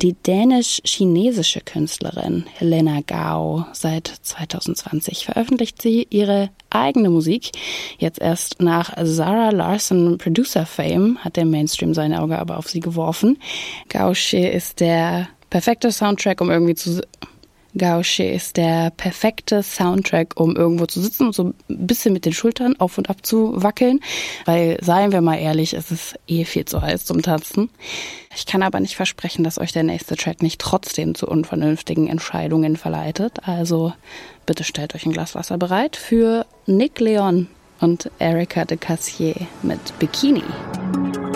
Die dänisch-chinesische Künstlerin Helena Gao. Seit 2020 veröffentlicht sie ihre eigene Musik. Jetzt erst nach Zara Larsson Producer Fame hat der Mainstream sein Auge aber auf sie geworfen. Gaoxie ist der perfekte Soundtrack, um irgendwo zu sitzen und so ein bisschen mit den Schultern auf und ab zu wackeln. Weil, seien wir mal ehrlich, es ist viel zu heiß zum Tanzen. Ich kann aber nicht versprechen, dass euch der nächste Track nicht trotzdem zu unvernünftigen Entscheidungen verleitet. Also bitte stellt euch ein Glas Wasser bereit für Nick Leon und Erika de Cassier mit Bikini.